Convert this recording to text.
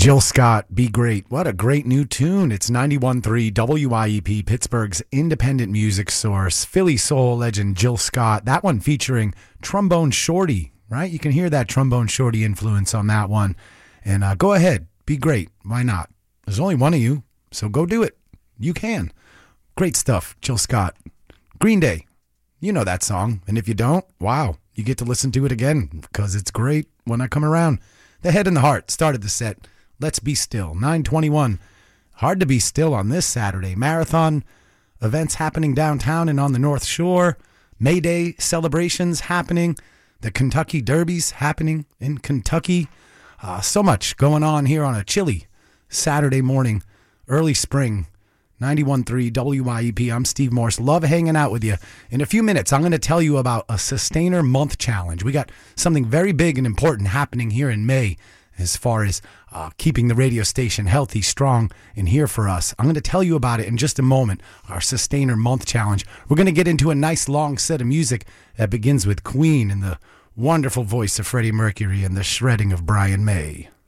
Jill Scott, Be Great. What a great new tune. It's 91.3 WIEP, Pittsburgh's independent music source. Philly soul legend Jill Scott. That one featuring Trombone Shorty, right? You can hear that Trombone Shorty influence on that one. And go ahead, be great. Why not? There's only one of you, so go do it. You can. Great stuff, Jill Scott. Green Day. You know that song. And if you don't, wow, you get to listen to it again because it's great when I come around. The Head and the Heart started the set. Let's Be Still, 9:21. Hard to be still on this Saturday. Marathon events happening downtown and on the North Shore. May Day celebrations happening. The Kentucky Derby's happening in Kentucky. So much going on here on a chilly Saturday morning, early spring. 91.3 WIEP. I'm Steve Morse. Love hanging out with you. In a few minutes, I'm going to tell you about a Sustainer Month Challenge. We got something very big and important happening here in May as far as keeping the radio station healthy, strong, and here for us. I'm going to tell you about it in just a moment, our Sustainer Month Challenge. We're going to get into a nice long set of music that begins with Queen and the wonderful voice of Freddie Mercury and the shredding of Brian May.